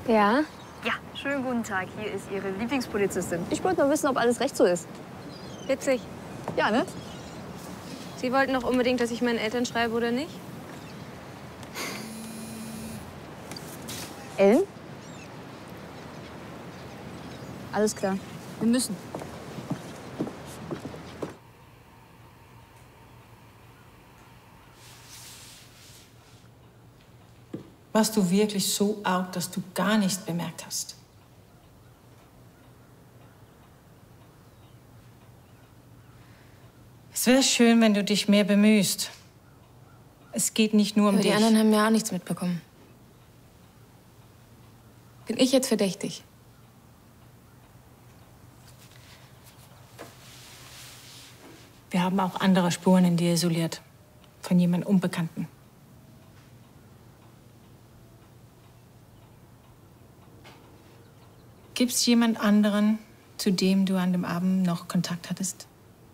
Ja? Ja, schönen guten Tag. Hier ist Ihre Lieblingspolizistin. Ich wollte nur wissen, ob alles recht so ist. Witzig. Ja, ne? Sie wollten doch unbedingt, dass ich meinen Eltern schreibe, oder nicht? Ellen? Alles klar. Wir müssen. Warst du wirklich so arg, dass du gar nichts bemerkt hast? Es wäre schön, wenn du dich mehr bemühst. Es geht nicht nur um Aber dich. die anderen haben ja auch nichts mitbekommen. Bin ich jetzt verdächtig? Wir haben auch andere Spuren in dir isoliert. Von jemandem Unbekannten. Gibt's jemand anderen, zu dem du an dem Abend noch Kontakt hattest?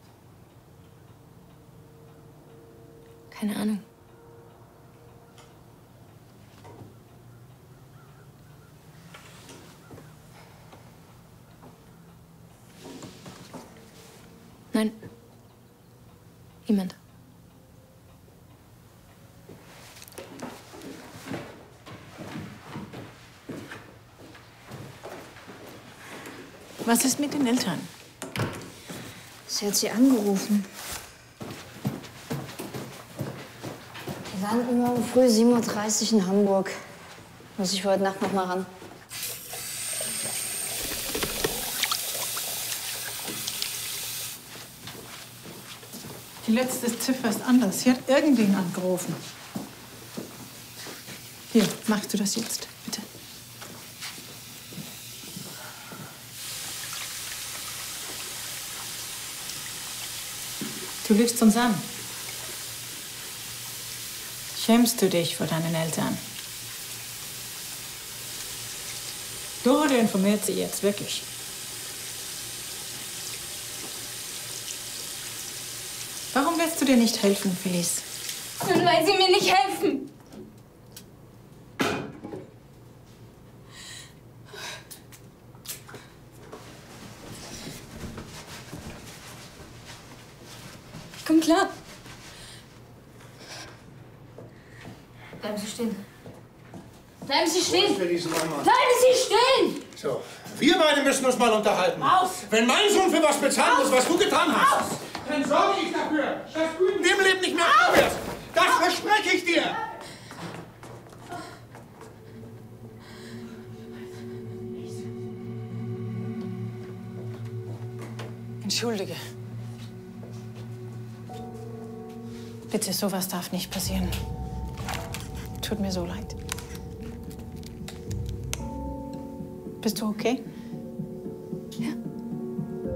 Keine Ahnung. Nein. Niemand. Was ist mit den Eltern? Sie hat sie angerufen. Wir landen morgen früh 7:30 Uhr in Hamburg. Muss ich für heute Nacht noch mal ran. Die letzte Ziffer ist anders. Sie hat irgendwen angerufen. Hier, machst du das jetzt, bitte. Du lügst uns an. Schämst du dich vor deinen Eltern? Dorothee informiert sie jetzt wirklich. Warum willst du dir nicht helfen, Felice? Weil Sie mir nicht helfen. Ich komm klar. Bleiben Sie stehen. Bleiben Sie stehen. Felice Neumann. Bleiben Sie stehen. So, wir beide müssen uns mal unterhalten. Aus! Wenn mein Sohn für was bezahlen muss, was du getan hast, dann sorge ich dafür, dass du in dem Leben nicht mehr aktiv wirst. Das verspreche ich dir. Entschuldige. Bitte, sowas darf nicht passieren. Tut mir so leid. Bist du okay?